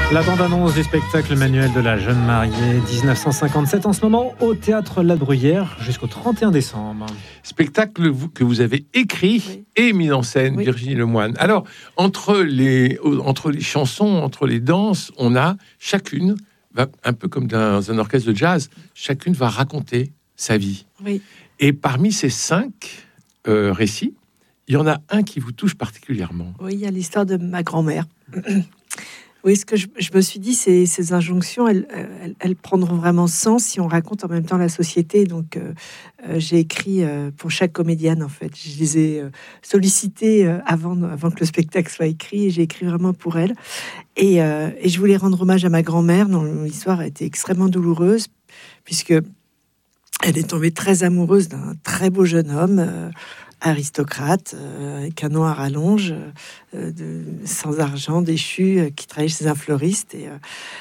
La bande-annonce du spectacle Manuel de la jeune mariée 1957 en ce moment au Théâtre La Bruyère jusqu'au 31 décembre. Spectacle que vous avez écrit et mis en scène, Virginie Lemoine. Alors, entre les chansons, entre les danses, on a chacune, un peu comme dans un orchestre de jazz, chacune va raconter sa vie. Oui. Et parmi ces 5 récits, il y en a un qui vous touche particulièrement. Oui, il y a l'histoire de ma grand-mère. Oui, ce que je me suis dit, ces injonctions, elles prendront vraiment sens si on raconte en même temps la société. Donc, j'ai écrit pour chaque comédienne, en fait. Je les ai sollicitées avant que le spectacle soit écrit, et j'ai écrit vraiment pour elles. Et je voulais rendre hommage à ma grand-mère, dont l'histoire a été extrêmement douloureuse, puisque elle est tombée très amoureuse d'un très beau jeune homme, aristocrate, avec un noir à longe, sans argent, déchu, qui travaillait chez un fleuriste.